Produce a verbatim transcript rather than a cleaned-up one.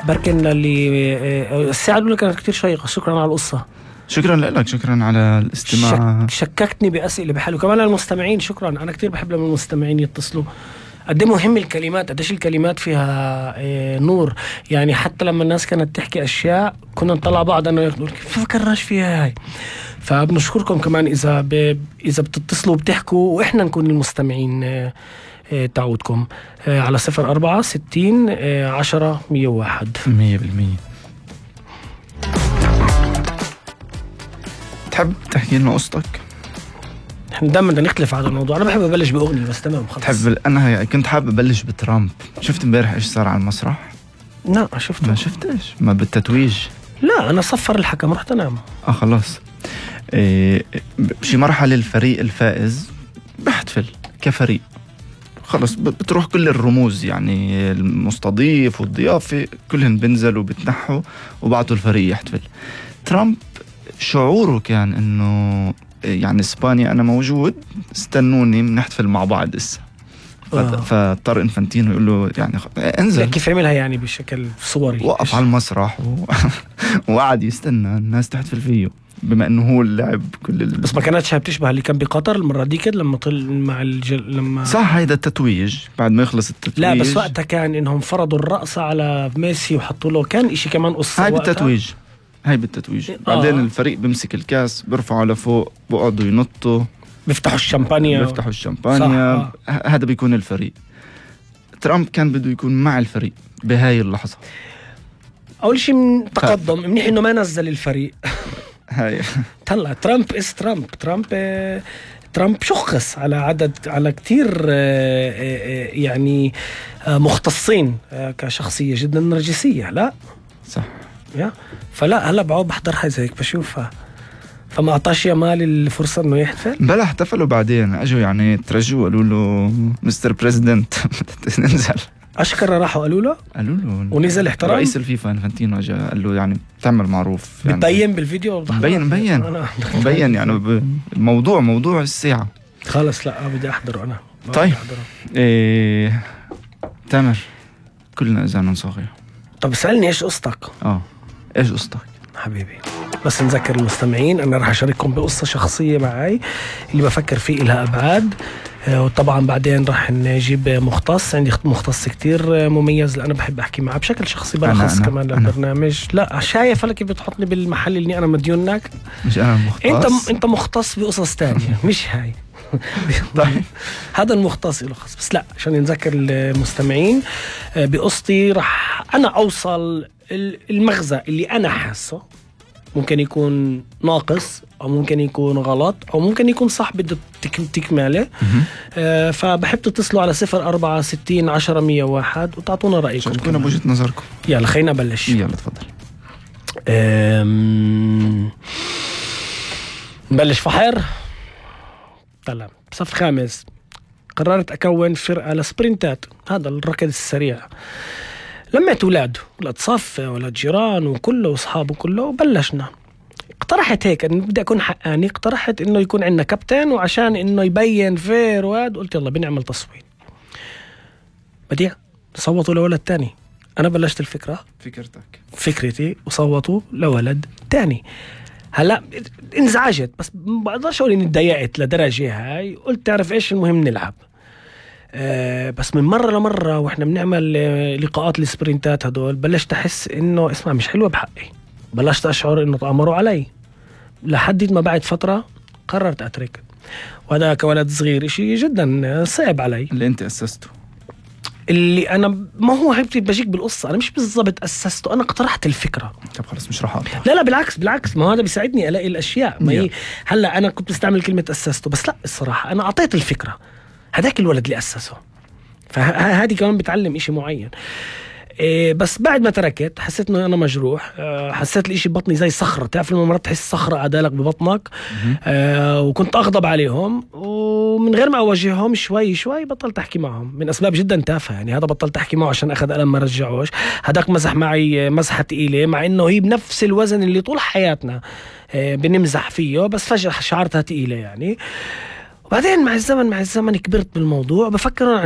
بركن اللي الساعة الأولى كانت كتير شيقة. شكرا على القصة. شكرا لك، شكرا على الاستماع. شك شككتني بأسئلة بحال، وكمان المستمعين شكرا. أنا كتير بحب لما المستمعين يتصلوا. قد مهم الكلمات، قديش الكلمات فيها إيه نور. يعني حتى لما الناس كانت تحكي أشياء كنا نطلع بعض أنه يقول كيف فكرناش فيها هاي. فبنشكركم كمان إذا ب... إذا بتتصلوا وبتحكوا وإحنا نكون المستمعين إيه إيه تعودكم إيه على صفر أربعة ستين إيه عشرة مية واحد. مية بالمية. تحب تحكي لنا قصتك؟ احنا دائما بدنا نختلف على الموضوع. انا بحب ابلش باغنيه بس تمام خلص. تحب انا كنت حابب ابلش بترامب. شفت امبارح ايش صار على المسرح؟ لا شفته. ما شفتش؟ ما بالتتويج. لا انا صفر الحكم رحت انام. اه خلاص. إيه بشي مرحله الفريق الفائز بيحتفل كفريق خلص، بتروح كل الرموز يعني المستضيف والضيافه كلهم بنزلوا بتنحوا وبعتوا الفريق يحتفل. ترامب شعوره كان انه يعني اسبانيا انا موجود استنوني بنحتفل مع بعض لسه. آه. فاضطر انفانتينو يقول له يعني انزل. كيف عملها يعني بشكل صوري؟ وقف إيش؟ على المسرح و... وقعد يستنى الناس تحتفل فيه بما انه هو اللاعب كل ال... بس ما كانتش بتشبه اللي كان بقطر المره دي كده لما طل مع الجل... لما صح هيدا التتويج بعد ما يخلص التتويج. لا بس وقتها كان انهم فرضوا الرقصة على ميسي وحطوا له كان اشي كمان قصة. هاي بالتتويج هاي بالتتويج آه. بعدين الفريق بيمسك الكاس بيرفعوا لفوق بقعدوا ينطوا بيفتحوا الشامبانيا بيفتحوا الشامبانيا آه. هذا بيكون الفريق. ترامب كان بده يكون مع الفريق بهاي اللحظة. أول شيء من تقدم ف... منيح إنه ما نزل الفريق. هاي طلع ترامب إس ترامب ترامب آه... ترامب شخص على عدد على كتير آه... آه... يعني آه... مختصين آه... كشخصية جدا نرجسية. لا صح يا فلا هلا بعود بحضر حاجة هيك بشوفها. فما أعطاش يامال الفرصة إنه يحتفل. بلا احتفلوا بعدين اجوا يعني ترجوا قالوا له مستر بريزيدنت ننزل. أشكر راحوا قالوا له قالوا له ونزل احترام. رئيس الفيفا انفانتينو اجى قال له يعني بتعمل معروف يعني بتبين بالفيديو مبين مبين مبين يعني الموضوع موضوع الساعة. خلص لا بدي أحضره أنا. طيب إيه... تامر كلنا إذانا صغير. طب سألني إيش قصتك؟ آه إيش قصتك حبيبي؟ بس نذكر المستمعين أنا راح أشارككم بقصة شخصية معي اللي بفكر فيه إلها أبعاد. وطبعا بعدين راح نجيب مختص. عندي مختص كتير مميز لأنا بحب أحكي معه بشكل شخصي بلخص كمان للبرنامج. لا شايف هلا كيف بتحطني بالمحل اللي أنا مديونك. مش أنا مختص. أنت أنت مختص بقصص تانية مش هاي. طيب هذا المختص له خاص. بس لا عشان نذكر المستمعين بقصتي راح أنا أوصل المغزى اللي أنا حاسه. ممكن يكون ناقص أو ممكن يكون غلط أو ممكن يكون صح بده تكمله. آه فبحب تتصلوا على صفر أربعة ستين عشرة مية واحد وتعطونا رأيكم. شاركونا بوجهة نظركم. يلا خلينا نبلش. يلا تفضل. نبلش فحر. طلع صف خامس قررت أكون فرقة لسبرنتات. هذا الركض السريع. لميت أولاد ولاد صف ولاد جيران وكله وأصحابه كله وبلشنا. اقترحت هيك إنه بدي أكون حقاني. اقترحت إنه يكون عندنا كابتن وعشان إنه يبين فير واد قلت يلا بنعمل تصويت. بديع صوتوا لولد تاني. أنا بلشت الفكرة فكرتك فكرتي وصوتوا لولد تاني. هلا انزعجت بس ما بقدرش أقول إني اتضايقت لدرجة هاي. قلت تعرف إيش المهم نلعب. أه بس من مرة لمرة وإحنا بنعمل أه لقاءات السبرنتات هدول بلشت أحس إنه اسمع مش حلوة بحقي. بلشت أشعر إنه تأمروا علي لحد ما بعد فترة قررت أترك. وهذا كولد صغير إشي جدا صعب علي. اللي أنت أسسته اللي أنا ما هو هيك بجيك بالقصة. أنا مش بالضبط أسسته أنا اقترحت الفكرة. طب خلص مش راح أقطع. لا لا بالعكس بالعكس ما هذا بيساعدني ألاقي الأشياء. ما هي هلا أنا كنت بستعمل كلمة أسسته بس لا الصراحة أنا أعطيت الفكرة. هذاك الولد اللي أسسه. فهذه كمان بتعلم إشي معين. إيه بس بعد ما تركت حسيت إنه أنا مجروح. أه حسيت الإشي ببطني زي صخرة. تعرف لما مرات تحس صخرة عدالك ببطنك. أه وكنت أغضب عليهم ومن غير ما أواجههم شوي شوي بطلت أحكي معهم من أسباب جدا تافهة. يعني هذا بطلت أحكي معه عشان أخذ ألم ما رجعوش. هذاك مزح معي مزحة تقيلة مع إنه هي بنفس الوزن اللي طول حياتنا أه بنمزح فيه بس فجأة شعرتها تقيلة يعني. وبعدين مع الزمن مع الزمن كبرت بالموضوع بفكر